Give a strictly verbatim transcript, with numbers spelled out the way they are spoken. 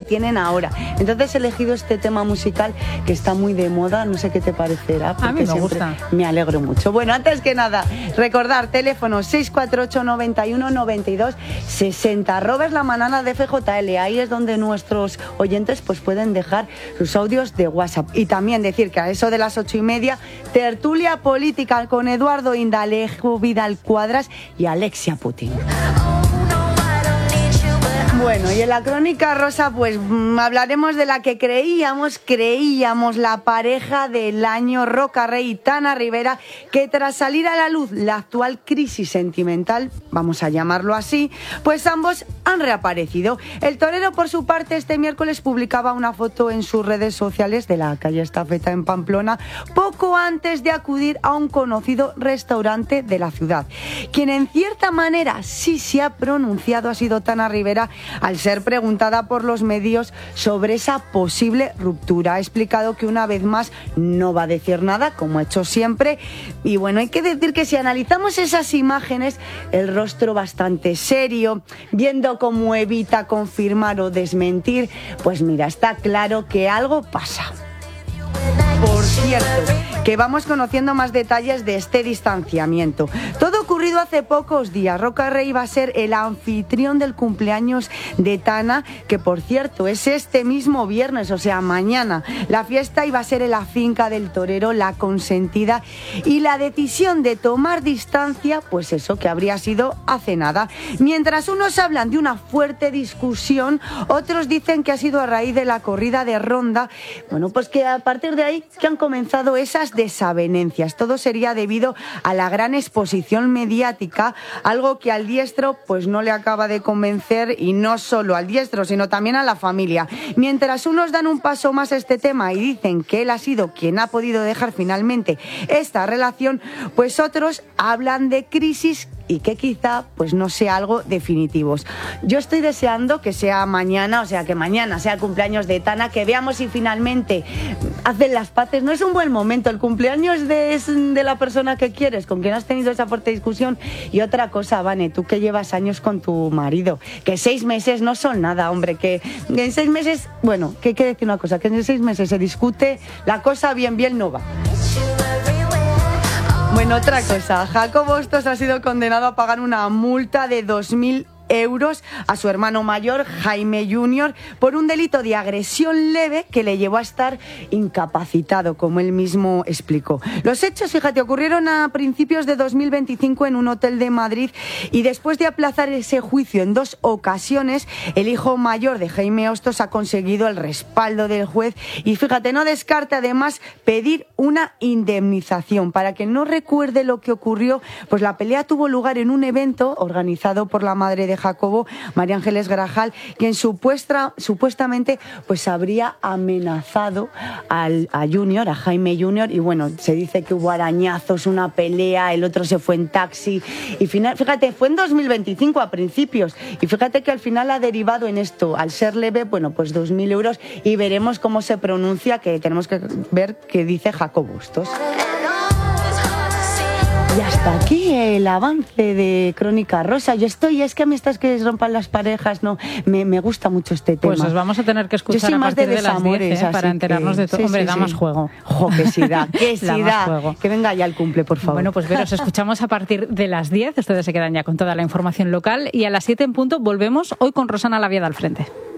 tienen ahora. Entonces he elegido este tema musical que está muy de moda, no sé qué te parecerá, porque a mí me siempre gusta. Me alegro mucho. Bueno, antes que nada, recordar, teléfono seis cuatro ocho, noventa y uno, noventa y dos, sesenta, arroba es la manana de F J L, ahí es donde nuestros oyentes pues pueden dejar sus audios de WhatsApp. Y también decir que a eso de las ocho y media, tertulia política con Eduardo Indalejo, Vidal Cuadras y Alexia Putin. Bueno, y en la crónica rosa pues mmm, hablaremos de la que creíamos, creíamos la pareja del año, Roca Rey y Tana Rivera, que tras salir a la luz la actual crisis sentimental, vamos a llamarlo así, pues ambos han reaparecido. El torero, por su parte, este miércoles publicaba una foto en sus redes sociales de la calle Estafeta en Pamplona, poco antes de acudir a un conocido restaurante de la ciudad. Quien en cierta manera sí se ha pronunciado ha sido Tana Rivera, al ser preguntada por los medios sobre esa posible ruptura. Ha explicado que una vez más no va a decir nada, como ha hecho siempre. Y bueno, hay que decir que si analizamos esas imágenes, el rostro bastante serio, viendo cómo evita confirmar o desmentir, pues mira, está claro que algo pasa. Por cierto, que vamos conociendo más detalles de este distanciamiento. Todo ocurrido hace pocos días. Roca Rey va a ser el anfitrión del cumpleaños de Tana, que por cierto es este mismo viernes, o sea, mañana. La fiesta iba a ser en la finca del torero La Consentida, y la decisión de tomar distancia, pues eso, que habría sido hace nada. Mientras unos hablan de una fuerte discusión, otros dicen que ha sido a raíz de la corrida de Ronda. Bueno, pues que a partir de ahí que han comenzado esas desavenencias. Todo sería debido a la gran exposición mediática, algo que al diestro pues no le acaba de convencer, y no solo al diestro, sino también a la familia. Mientras unos dan un paso más a este tema y dicen que él ha sido quien ha podido dejar finalmente esta relación, pues otros hablan de crisis y que quizá pues no sea algo definitivos. Yo estoy deseando que sea mañana, o sea, que mañana sea el cumpleaños de Tana, que veamos si finalmente hacen las paces. No es un buen momento, el cumpleaños de, es de la persona que quieres, con quien has tenido esa fuerte discusión. Y otra cosa, Vane, tú que llevas años con tu marido, que seis meses no son nada, hombre, que en seis meses, bueno, que hay que decir una cosa, que en seis meses se discute, la cosa bien bien no va. Bueno, otra cosa, Jacobo Hostos ha sido condenado a pagar una multa de dos mil euros a su hermano mayor, Jaime junior, por un delito de agresión leve que le llevó a estar incapacitado, como él mismo explicó. Los hechos, fíjate, ocurrieron a principios de dos mil veinticinco en un hotel de Madrid, y después de aplazar ese juicio en dos ocasiones, el hijo mayor de Jaime Hostos ha conseguido el respaldo del juez y, fíjate, no descarta además pedir una indemnización. Para que no recuerde lo que ocurrió, pues la pelea tuvo lugar en un evento organizado por la madre de Jacobo, María Ángeles Grajal, quien supuesta, supuestamente pues habría amenazado al, a Junior, a Jaime junior, y bueno, se dice que hubo arañazos, una pelea, el otro se fue en taxi, y final, fíjate, fue en dos mil veinticinco a principios, y fíjate que al final ha derivado en esto, al ser leve, bueno, pues dos mil euros, y veremos cómo se pronuncia, que tenemos que ver qué dice Jacobo Hostos. Y hasta aquí el avance de Crónica Rosa. Yo estoy, es que a mí estas que rompan las parejas, no, me, me gusta mucho este tema. Pues os vamos a tener que escuchar a partir de, de las diez, ¿eh? Para enterarnos que, de todo. Sí, Hombre, sí, da sí. más juego. Jo, que sí da, que sí da. Juego. Que venga ya el cumple, por favor. Bueno, pues veros, escuchamos a partir de las diez. Ustedes se quedan ya con toda la información local, y a las siete en punto volvemos hoy con Rosana Laviada al frente.